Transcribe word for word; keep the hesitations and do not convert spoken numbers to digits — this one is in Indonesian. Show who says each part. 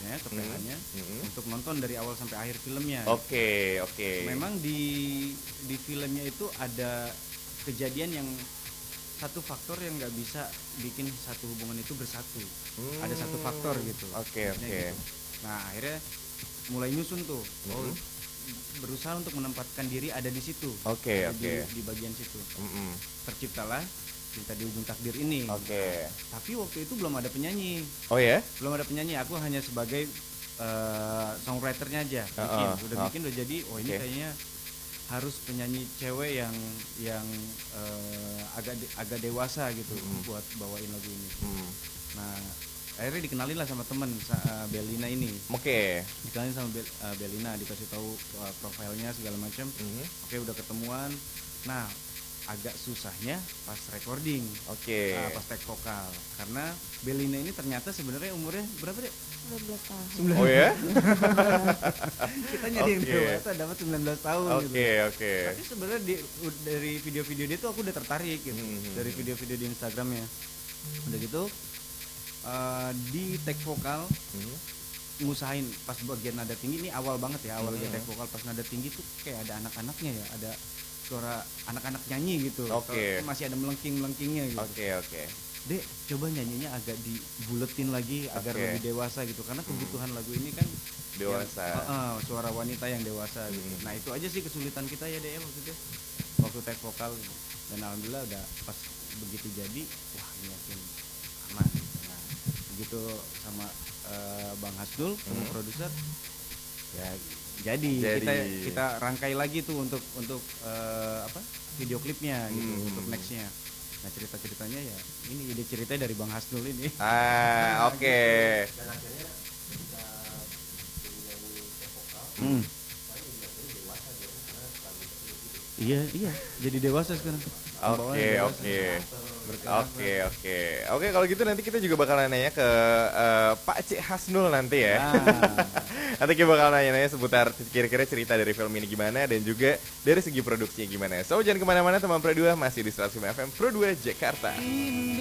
Speaker 1: bioskopnya, ke P H-nya
Speaker 2: hmm. Hmm.
Speaker 1: untuk nonton dari awal sampai akhir filmnya.
Speaker 2: Oke, okay, oke. Okay.
Speaker 1: Memang di di filmnya itu ada kejadian yang satu faktor yang nggak bisa bikin satu hubungan itu bersatu. Hmm. Ada satu faktor gitu.
Speaker 2: Oke, okay, oke. Okay.
Speaker 1: Gitu. Nah, akhirnya mulai nyusun tuh.
Speaker 2: Hmm.
Speaker 1: Oh, berusaha untuk menempatkan diri ada di situ.
Speaker 2: Oke, okay, oke. Okay.
Speaker 1: Di, di bagian situ.
Speaker 2: Hmm.
Speaker 1: Terciptalah Cinta di Ujung Takdir ini.
Speaker 2: Oke. Okay.
Speaker 1: Tapi waktu itu belum ada penyanyi.
Speaker 2: Oh ya? Yeah?
Speaker 1: Belum ada penyanyi. Aku hanya sebagai uh, songwriternya aja. Bikin. Uh, uh, udah uh. bikin udah jadi. Oh ini okay. kayaknya harus penyanyi cewek yang yang uh, agak de, agak dewasa gitu mm. buat bawain lagu ini. Mm. Nah akhirnya dikenalin lah sama temen uh, Belina ini.
Speaker 2: Oke. Okay.
Speaker 1: Dikenalin sama Be, uh, Belina, dikasih tahu uh, profilnya segala macam. Mm-hmm. Oke okay, udah ketemuan. Nah agak susahnya pas recording,
Speaker 2: oke, okay.
Speaker 1: uh, pas take vokal, karena Belina ini ternyata sebenarnya umurnya berapa deh?
Speaker 3: sembilan belas tahun.
Speaker 2: Oh ya?
Speaker 1: Kita nyari yang dewasa dapat sembilan belas tahun.
Speaker 2: Oke,
Speaker 1: gitu.
Speaker 2: oke. Okay.
Speaker 1: Tapi sebenarnya dari video-video dia tuh aku udah tertarik gitu, mm-hmm. dari video-video di Instagramnya. Udah gitu, uh, di take vokal. Mm-hmm. Ngusahain pas bagian nada tinggi ini awal banget ya, awal bagian take vokal pas nada tinggi tuh kayak ada anak-anaknya ya, ada suara anak-anak nyanyi gitu.
Speaker 2: Oke. Okay.
Speaker 1: Masih ada melengking-melengkingnya gitu.
Speaker 2: Oke, okay, oke. Okay.
Speaker 1: Dek, coba nyanyinya agak dibuletin lagi agar okay. lebih dewasa gitu, karena kebutuhan hmm. lagu ini kan
Speaker 2: dewasa.
Speaker 1: Yang, uh, uh, suara wanita yang dewasa hmm. gitu. Nah, itu aja sih kesulitan kita ya, Dek, waktu itu. Waktu take vokal gitu. Dan alhamdulillah udah pas begitu jadi, wah ini yakin aman. Nah, begitu sama uh, Bang Hasdul, hmm. produser ya jadi, jadi kita kita rangkai lagi tuh untuk untuk uh, apa video klipnya gitu hmm. untuk nextnya. Nah cerita ceritanya ya ini ide ceritanya dari Bang Hasdul ini.
Speaker 2: Ah oke. Okay.
Speaker 4: Dan akhirnya kita menyanyi vokal.
Speaker 1: Hmm. Iya iya jadi dewasa sekarang.
Speaker 2: Oke oke oke oke oke kalau gitu nanti kita juga bakal nanya ke uh, Pak Cik Hasnul nanti ya. Nah. Nanti kita bakal nanya-nanya seputar kira-kira cerita dari film ini gimana dan juga dari segi produksinya gimana. So jangan kemana-mana teman Pro dua, masih di seratus lima F M Pro dua Jakarta.